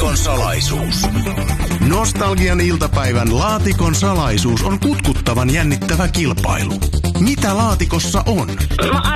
Laatikon salaisuus. Nostalgian iltapäivän Laatikon salaisuus on kutkuttavan jännittävä kilpailu. Mitä laatikossa on? Mä